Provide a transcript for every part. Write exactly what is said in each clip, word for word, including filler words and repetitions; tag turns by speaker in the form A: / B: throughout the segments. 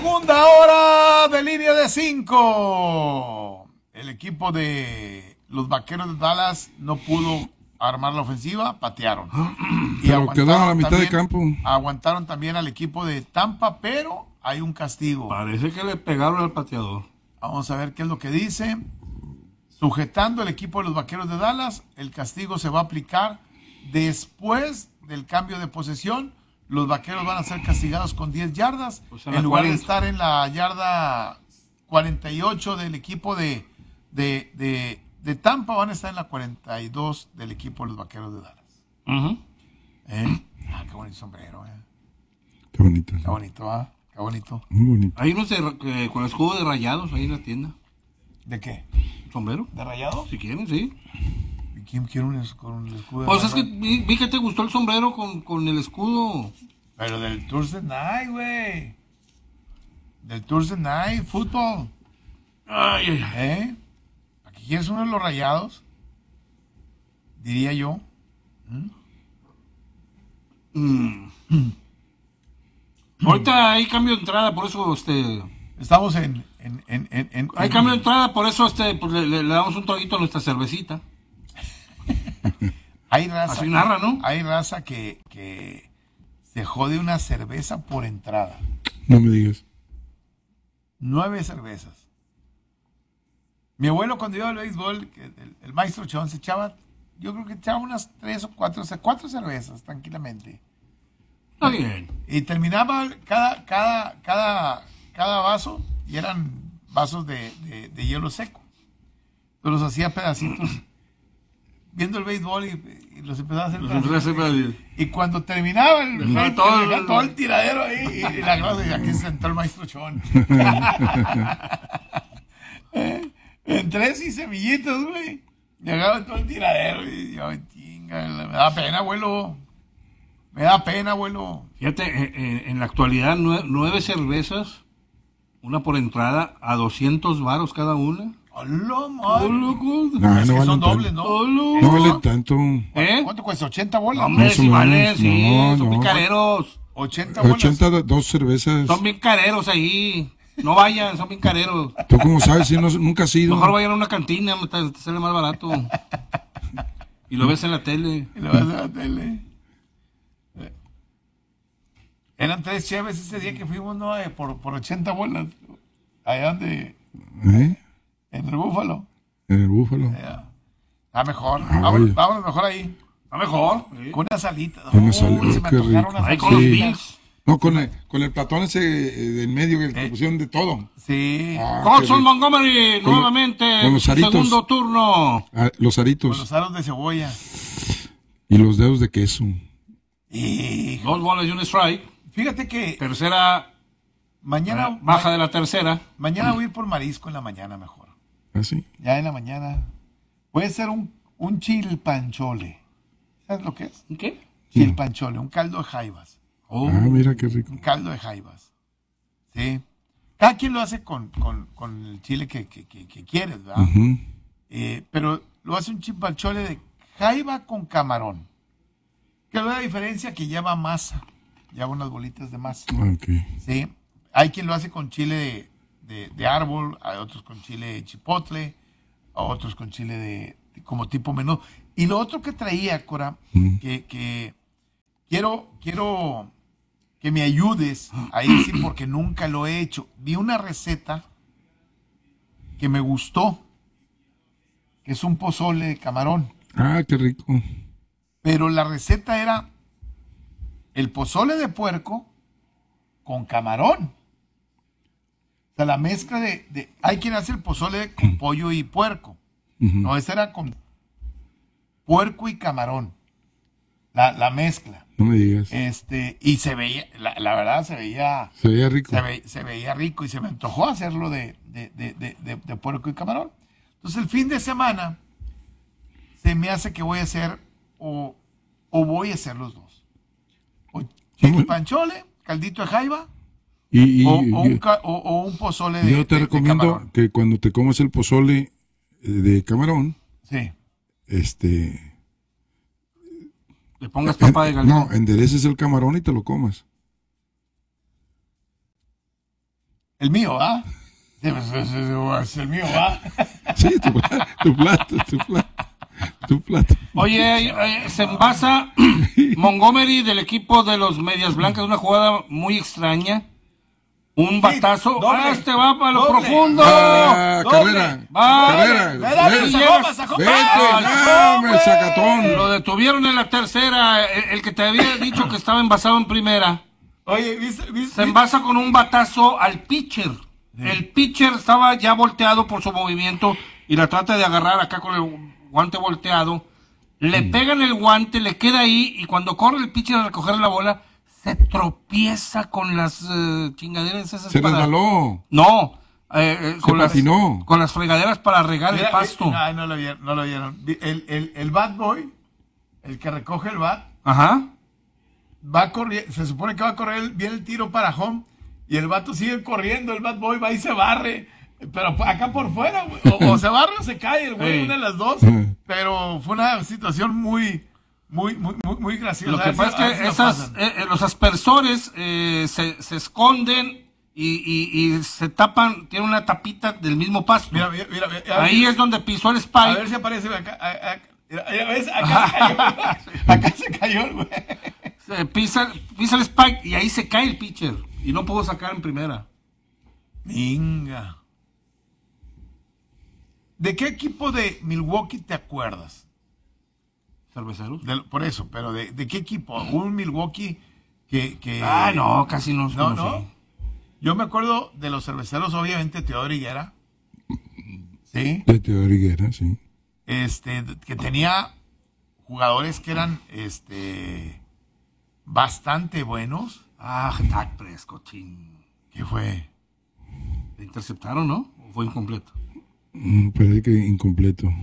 A: Segunda hora de línea de cinco. El equipo de los Vaqueros de Dallas no pudo armar la ofensiva, patearon. Y
B: pero quedaron a la mitad
A: también,
B: de campo.
A: Aguantaron también al equipo de Tampa, pero hay un castigo.
C: Parece que le pegaron al pateador.
A: Vamos a ver qué es lo que dice. Sujetando el equipo de los Vaqueros de Dallas, el castigo se va a aplicar después del cambio de posesión. Los Vaqueros van a ser castigados con diez yardas,
C: pues
A: en, en lugar cuarenta. De estar en la yarda cuarenta y ocho del equipo de, de, de, de Tampa, van a estar en la cuarenta y dos del equipo de los Vaqueros de Dallas.
C: Uh-huh.
A: ¿Eh? Ah, qué bonito sombrero. ¿Eh?
B: Qué bonito.
A: Qué bonito, ¿ah? Qué bonito.
B: Muy bonito.
C: Hay unos de, eh, con escudo de Rayados ahí en la tienda.
A: ¿De qué?
C: ¿Sombrero?
A: ¿De Rayados?
C: Si quieren, sí.
A: ¿Quién quiere un, con un escudo?
C: Pues es que vi, vi que te gustó el sombrero con, con el escudo.
A: Pero del Thursday Night, güey. Del Thursday Night Football.
C: Ay, ay, ay.
A: ¿Eh? ¿Aquí quieres uno de los Rayados? Diría yo. ¿Mm?
C: Mm. Mm. Ahorita hay cambio de entrada, por eso este...
A: Estamos en... en, en, en, en
C: hay
A: en,
C: cambio de entrada, por eso este pues le, le, le damos un traguito a nuestra cervecita.
A: Hay raza,
C: así narra, ¿no?
A: Hay raza que, que se jode una cerveza por entrada.
B: No me digas.
A: Nueve cervezas. Mi abuelo cuando iba al béisbol, el, el maestro Chon se echaba, yo creo que echaba unas tres o cuatro, o sea, cuatro cervezas tranquilamente.
C: Está bien.
A: Y terminaba cada, cada, cada, cada vaso, y eran vasos de, de, de hielo seco. Pero los hacía pedacitos. Viendo el béisbol y, y los empezaba a hacer pedacitos. Y cuando terminaba el béisbol, todo, el, todo el tiradero ahí, y, y la grasa, y aquí se sentó el maestro Chon. ¿Eh? En tres y semillitas, güey. Llegaba todo el tiradero y yo, chinga, me da pena, abuelo. Me da pena, abuelo.
C: Fíjate, en, en la actualidad, nueve, nueve cervezas, una por entrada, a doscientos varos cada una.
A: ¡Hola, madre!
B: No,
A: es
B: no
A: que
B: vale
A: son
B: tanto.
A: dobles, ¿no?
B: No vale tanto.
C: ¿Eh?
A: ¿Cuánto cuesta? ¿ochenta bolas?
C: Hombre,
B: Más o
C: sí
B: menos.
C: vale, sí,
B: No,
C: son
B: no.
C: bien careros.
A: ochenta bolas.
B: ochenta, dos cervezas.
C: Son bien careros ahí. No vayan, son bien careros.
B: ¿Tú cómo sabes? Si no, nunca has ido.
C: Mejor vayan a una cantina, te, te sale más barato. Y lo ves en la tele.
A: Y lo ves en la tele. Eran tres cheves ese día que fuimos, ¿no? Eh, por, por ochenta bolas. Allá donde...
B: ¿Eh?
A: En el Búfalo.
B: En el Búfalo.
A: Está ah, mejor.
B: Ah,
A: vámonos, vámonos mejor ahí.
C: Está mejor.
A: Sí. Con una salita.
B: Con una
A: Oh,
B: salita,
A: se me
B: qué
A: antojaron
B: rico.
A: unas
C: Ahí con los
A: salitas.
C: Bills.
B: No, con el, con el platón ese eh, del medio que
A: Eh.
B: te pusieron de todo.
A: Sí.
B: Ah,
C: Colson
B: qué rico.
C: Montgomery,
B: Con-
C: nuevamente.
B: con los aritos.
C: Segundo turno.
B: Ah, los
A: Con
B: aritos
A: los aros de cebolla.
B: y los dedos de queso.
A: Y
C: Dos bolas y un strike.
A: fíjate que
C: Tercera,
A: mañana...
C: baja de la tercera.
A: Mañana voy a ir por marisco en la mañana mejor.
B: ¿Así?
A: Ya en la mañana. Puede ser un, un chilpanchole. ¿Sabes lo que es?
C: ¿Qué?
A: Chilpanchole, un caldo de jaivas.
C: Oh.
B: Ah, mira qué rico.
A: Un caldo de jaivas. Sí. Cada quien lo hace con, con, con el chile que, que, que, que quieres, ¿verdad?
B: Ujú.
A: Eh, pero lo hace un chilpanchole de jaiba con camarón. ¿Qué es la diferencia? Que lleva masa. Lleva unas bolitas de masa.
B: Ah, ok.
A: Sí. Hay quien lo hace con chile de, de, de árbol, hay otros con chile de chipotle, a otros con chile de, de como tipo menú. Y lo otro que traía, Cora,
B: Mm.
A: que, que quiero, quiero que me ayudes ahí sí, porque nunca lo he hecho. Vi una receta que me gustó, que es un pozole de camarón.
B: Ah, qué rico.
A: Pero la receta era el pozole de puerco con camarón. O sea, la mezcla de... de hay quien hace el pozole con pollo y puerco.
B: Ujú.
A: No, ese era con puerco y camarón. La, la mezcla.
B: No me digas.
A: Este, y se veía, la, la verdad se veía,
B: Se veía rico.
A: se, ve- se veía rico y se me antojó hacerlo de, de, de, de, de- de puerco y camarón. Entonces el fin de semana se me hace que voy a hacer o, o voy a hacer los dos. O chilpanchole, caldito de jaiba,
B: Y, y-
A: o, o
B: y-
A: un, ca- o- o un pozole de,
B: yo te
A: de- de
B: recomiendo
A: camarón.
B: que cuando te comas el pozole eh, de camarón,
A: Sí.
B: este...
C: Le pongas papa de
B: en-
C: gallina.
B: no, endereces el camarón y te lo comas.
A: El mío, ¿ah? Es el mío, ¿ah?
B: Sí, tu, pla- tu plato, tu plato. Tu plato.
C: Oye, eh, se envasa Montgomery del equipo de los Medias Blancas, una jugada muy extraña. Un batazo.
A: doble,
C: Ah, este va para lo
A: doble.
C: profundo.
B: Ah,
A: doble.
B: carrera.
C: Va.
B: Carrera.
A: Ve, dale,
B: Ve-
A: sacó, sacó.
B: Vete,
A: Ah,
B: no, me
A: güey.
B: sacatón.
C: Lo detuvieron en la tercera. El, el que te había dicho que estaba envasado en primera.
A: Oye, ¿viste? ¿viste?
C: Se envasa con un batazo al pitcher. El pitcher estaba ya volteado por su movimiento y la trata de agarrar acá con el guante volteado. Le pegan el guante, le queda ahí y cuando corre el pitcher a recoger la bola, se tropieza con las eh, chingaderas esas.
B: Se
C: para-
B: resbaló.
C: No, eh, eh, con, las,
B: patinó.
C: con las fregaderas para regar
A: Mira,
C: el pasto.
A: eh, Ay, no lo vieron, no lo vieron. El, el, el bad boy, el que recoge el bat,
C: Ajá.
A: va a correr, se supone que va a correr bien el tiro para home y el vato sigue corriendo, el bad boy va y se barre, pero acá por fuera, güey, o, o se barre o se cae, el güey,
C: Sí.
A: una de las dos, pero fue una situación muy, muy, muy, muy, muy graciosa.
C: Lo
A: A
C: que
A: ver
C: pasa
A: si- a ver
C: es
A: si
C: que
A: lo
C: esas,
A: pasan.
C: eh, eh, los aspersores eh, se, se esconden y, y- y se tapan, tiene una tapita del mismo pasto.
A: Mira, mira, mira, mira,
C: Ahí es donde pisó el
A: a
C: spike.
A: ver si aparece güey, acá, a- a- mira, mira, ¿ves? Acá se cayó, acá se cayó el güey.
C: Se pisa, pisa el spike y ahí se cae el pitcher. Y no pudo sacar en primera.
A: Venga. ¿De qué equipo de Milwaukee te acuerdas?
C: ¿Cerveceros?
A: De- por eso, pero ¿de, de qué equipo? Un Milwaukee que... que
C: Ah, no, casi no.
A: No,
C: conocí.
A: no. Yo me acuerdo de los cerveceros, obviamente, Teodoro Higuera. Sí.
B: De Teodoro Higuera, sí.
A: Este, que tenía jugadores que eran, este, bastante buenos.
C: Ah, Dak Prescott, ching.
A: ¿Qué fue?
C: ¿Le interceptaron, no? ¿O fue incompleto?
B: Mm, parece que incompleto.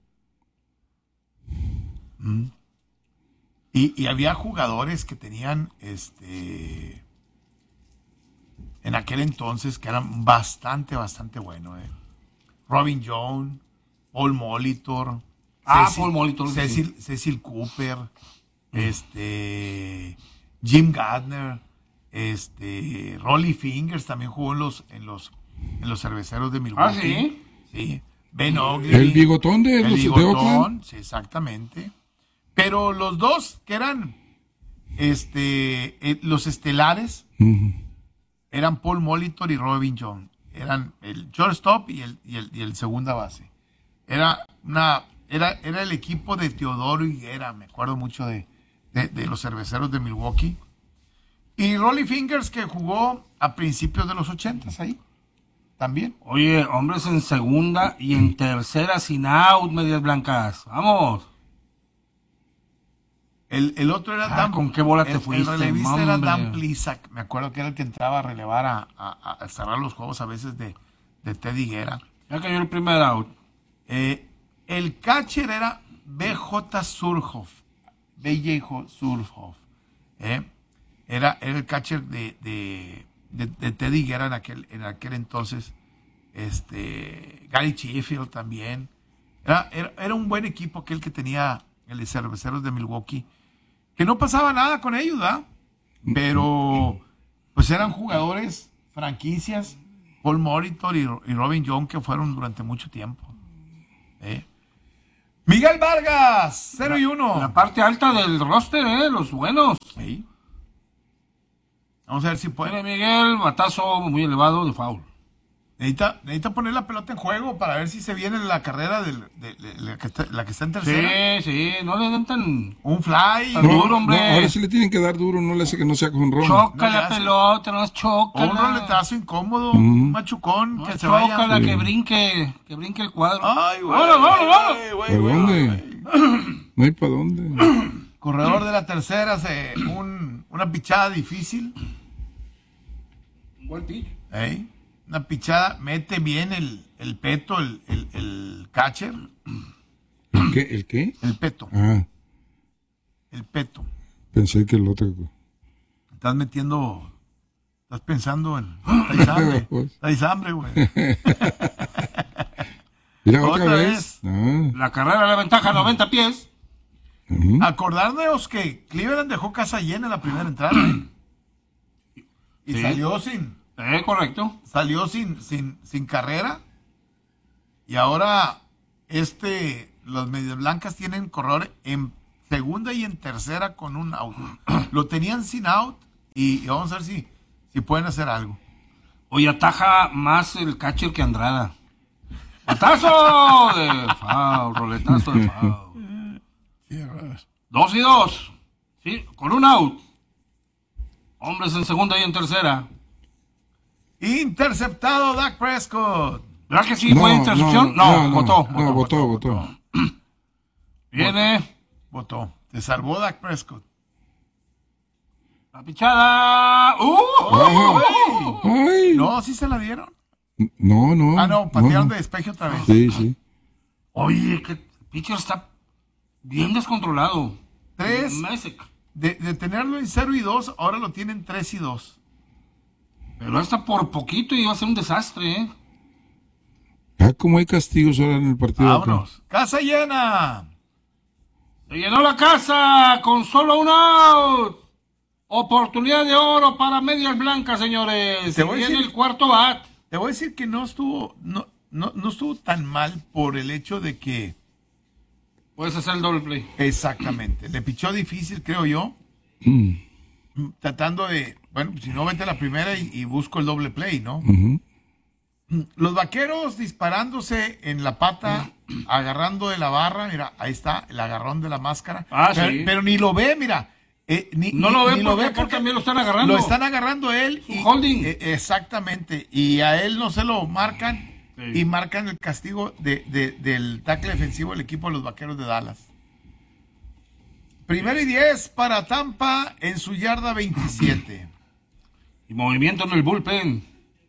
A: Y, y había jugadores que tenían, este, en aquel entonces, que eran bastante, bastante buenos. eh. Robin Jones, Paul Molitor,
C: Ah, Paul Molitor,
A: Cecil, Cecil Cooper, este, Jim Gardner, este, Rolly Fingers también jugó en los, en los, en los cerveceros de Milwaukee.
C: Ah, ¿sí?
A: Sí. Ben Ogley.
B: El bigotón de
A: El
B: los de
A: bigotón,
B: Oakland.
A: sí, exactamente. Pero los dos que eran este, eh, los estelares
B: Ujú.
A: eran Paul Molitor y Robin Jones. Eran el shortstop y el, y el, y el segunda base. Era una era, era el equipo de Teodoro Higuera, me acuerdo mucho de, de, de los cerveceros de Milwaukee. Y Rolly Fingers, que jugó a principios de los ochentas ahí, también.
C: Oye, hombres en segunda y en tercera sin out, Medias Blancas. Vamos.
A: El, el otro era
C: Ah,
A: Dan.
C: ¿con qué bola te
A: el,
C: fuiste,
A: El relevista era
C: hombre?
A: Dan Plisak. Me acuerdo que era el que entraba a relevar a, a- a cerrar los juegos a veces de, de Ted Higuera.
C: Ya cayó el primer out.
A: Eh, el catcher era B J Surhoff. B J Surhoff. ¿eh? Era, era el catcher de, de, de, de Ted Higuera en aquel, en aquel entonces. Este, Gary Sheffield también. Era, era, era un buen equipo aquel que tenía el de Cerveceros de Milwaukee. Que no pasaba nada con ellos, ¿verdad? Pero pues eran jugadores, franquicias, Paul Molitor y, y Robin Jones, que fueron durante mucho tiempo. ¿eh? Miguel Vargas, cero y uno.
C: La parte alta del roster, ¿eh? Los buenos.
A: Sí. Vamos a ver si
C: Bueno,
A: puede.
C: Miguel, batazo muy elevado de foul.
A: Necesita, necesita poner la pelota en juego para ver si se viene la carrera del- de, de- de la, que está, la que está en tercera.
C: Sí, sí, no le den tan...
A: Un fly.
C: No,
B: No,
C: duro, hombre.
B: no, ahora sí le tienen que dar duro, no le hace que no sea con ron.
C: Choca
A: no le
C: la
A: hace.
C: pelota, no es choca.
A: O un roletazo incómodo,
B: Mm.
A: un machucón,
C: No
A: que
C: es
A: se vaya.
C: chócala,
B: Sí.
C: que brinque, que brinque el cuadro.
A: Ay, güey.
C: Vámonos, vámonos, vámonos.
A: güey, güey,
B: ¿Para
A: güey,
B: dónde?
A: güey.
B: No hay para dónde.
A: Corredor de la tercera, se, un, una pichada difícil.
C: Buen pitch.
A: ¿eh? Una pichada, mete bien el, el peto, el, el, el catcher.
B: ¿El qué? ¿El qué?
A: El peto,
B: Ah,
A: el peto.
B: pensé que el otro.
A: Estás metiendo, estás pensando en... Traes hambre,
B: Pues.
A: traes hambre, güey.
B: Mira, otra,
A: Otra
B: vez.
A: vez.
B: Ah,
C: La carrera la ventaja noventa pies.
B: ujú.
A: Acordarnos que Cleveland dejó casa llena en la primera entrada. ¿eh? Y
C: Sí.
A: salió sin,
C: Eh, correcto.
A: Salió sin, sin, sin carrera. Y ahora este, los Medias Blancas tienen corredor en segunda y en tercera con un out. Lo tenían sin out y, y vamos a ver si, si pueden hacer algo.
C: Hoy ataja más el catcher que Andrada. ¡Batazo! De foul, roletazo de foul. Dos y dos. Sí, con un out. Hombres en segunda y en tercera.
A: Interceptado Dak Prescott.
C: ¿Verdad que sí fue intercepción? No, votó.
B: No, votó, votó.
C: Viene
A: Votó. Se salvó Dak Prescott.
C: la pichada. ¡Uh!
B: Ay.
A: No, sí se la dieron.
B: No, no.
A: Ah, no, patearon
B: no.
A: de despeje otra vez.
B: Sí, sí.
C: Oye, que el pitcher está bien descontrolado.
A: Tres.
C: Messick.
A: De, de tenerlo en cero y dos, ahora lo tienen tres y dos.
C: Pero hasta por poquito iba a ser un desastre, ¿eh?
B: Ah, como hay castigos ahora en el partido.
A: Vámonos. Casa llena.
C: Se llenó la casa con solo un out. Oportunidad de oro para Medias Blancas, señores.
A: Te voy a
C: Viene
A: decir-
C: el cuarto bat.
A: Te voy a decir que no estuvo, no, no, no estuvo tan mal por el hecho de que,
C: Puedes hacer el doble play.
A: exactamente, le pichó difícil, creo yo,
B: Mm.
A: tratando de, bueno, si no, vete a la primera y, y busco el doble play, ¿no?
B: Ujú.
A: Los vaqueros disparándose en la pata, agarrando de la barra, mira, ahí está, el agarrón de la máscara.
C: Ah,
A: pero,
C: sí.
A: pero ni lo ve, mira. eh, ni,
C: No
A: ni-
C: lo ve
A: ni
C: porque acá también lo están agarrando.
A: Lo están agarrando él.
C: Su holding.
A: eh, exactamente. Y a él no se lo marcan.
C: Sí.
A: Y marcan el castigo de, de- del tackle defensivo del equipo de los Vaqueros de Dallas. Primero y diez para Tampa en su yarda veintisiete.
C: Y movimiento en el bullpen.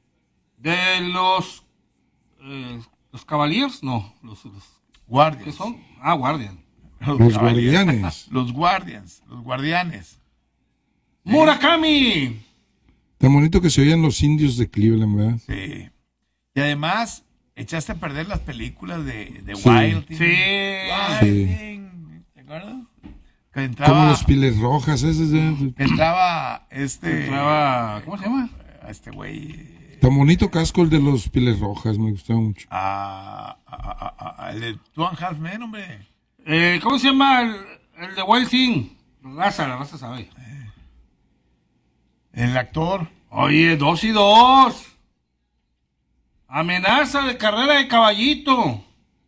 C: De los... eh, ¿Los Cavaliers? No. Los, los-
A: Guardians.
C: ¿Qué son? Ah, Guardian.
B: Los guardianes.
A: Los Guardians. Los Guardianes.
C: Murakami.
B: Tan bonito que se oían los indios de Cleveland, ¿verdad?
A: Sí. Y además, echaste a perder las películas de, de
B: Sí.
A: Wild Thing.
C: Sí.
A: Wild Thing. ¿Te acuerdas? Que entraba,
B: Como los piles rojas, esos. ¿eh?
A: que entraba este...
C: Entraba- ¿Cómo se llama?
A: a este güey...
B: Tan bonito casco el de los piles rojas, me gustaba mucho.
A: A, a, a, a- a- el de Two and a Half Men, hombre.
C: Eh, ¿Cómo se llama el, el de Wild Thing? Raza, la raza sabe.
A: El actor.
C: Oye, dos y dos. Amenaza de carrera de caballito.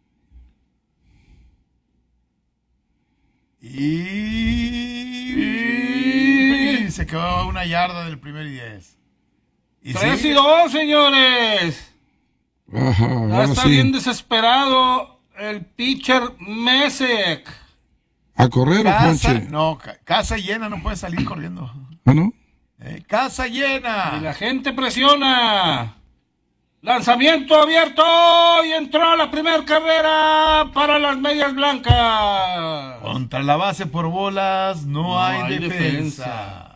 A: Y... y se quedó a una yarda del primer y diez. Y
C: Tres
A: sí,
C: y dos, señores.
B: Ajá,
C: Ya
B: ahora
C: está
B: sí.
C: bien desesperado el pitcher Messick.
B: ¿A correr o
A: casa,
B: ponche?
A: no, ca- casa llena, no puede salir corriendo.
B: ¿Ah, no?
A: Eh, casa
C: Y
A: llena.
C: la gente presiona. Lanzamiento abierto y entró la primera carrera para las Medias Blancas.
A: Contra la base por bolas no,
C: No
A: hay,
C: hay
A: defensa.
C: defensa.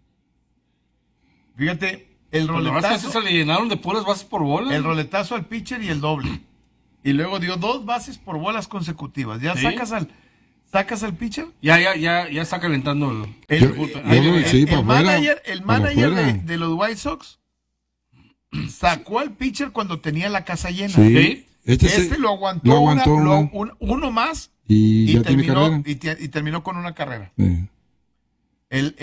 A: Fíjate, el
C: Pero la verdad es que
A: roletazo,
C: se le llenaron de puras bases por bola.
A: el roletazo al pitcher y el doble. Y luego dio dos bases por bolas consecutivas. Ya
C: Sí.
A: sacas al sacas al pitcher.
C: Ya, ya, ya, ya está calentando el,
A: El,
B: Yo-
A: el-
C: yo
A: el-
B: lo-
A: el-
B: sí,
A: el
B: para afuera,
A: manager, el
B: para
A: manager de,
B: afuera.
A: de los White Sox sacó al pitcher cuando tenía la casa llena.
B: Sí.
C: Sí.
B: Este,
A: Este
B: se-
A: lo aguantó,
B: lo aguantó
A: una- lo-
B: una-
A: un- uno más
B: y,
A: y,
B: ya tiene
A: terminó,
B: carrera.
A: y, te- y terminó con una carrera.
B: Sí.
A: El,